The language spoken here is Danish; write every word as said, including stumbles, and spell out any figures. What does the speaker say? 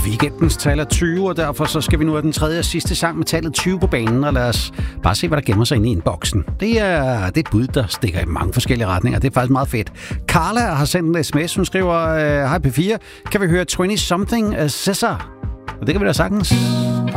Weekendens tallet tyve, og derfor så skal vi nu have den tredje og sidste sang med tallet tyve på banen, og lad os bare se, hvad der gemmer sig inde i inboxen. Det er, det er et bud, der stikker i mange forskellige retninger. Det er faktisk meget fedt. Carla har sendt en sms, hun skriver, hej P fire, kan vi høre tyve something af Cesar? Og det kan vi da sagtens.